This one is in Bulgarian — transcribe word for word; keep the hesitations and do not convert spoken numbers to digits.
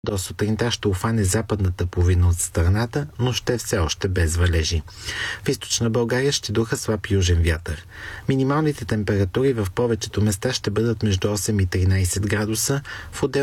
До сутринта ще офане западната половина от страната, но ще е все още без валежи. В източна България ще духа слаб южен вятър. Минималните температури в повечето места ще бъдат между осем и тринайсет градуса, в отдел